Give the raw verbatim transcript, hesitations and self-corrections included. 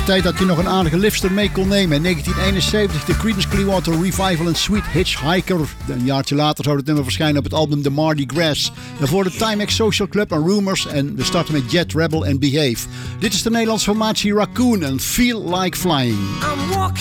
tijd dat je nog een aardige lifter mee kon nemen. In negentien eenenzeventig de Creedence Clearwater Revival en Sweet Hitchhiker. Een jaartje later zou het nummer verschijnen op het album The Mardi Gras. Daarvoor de Timex Social Club en Rumors. En we starten met Jet Rebel en Behave. Dit is de Nederlandse formatie Raccoon en Feel Like Flying.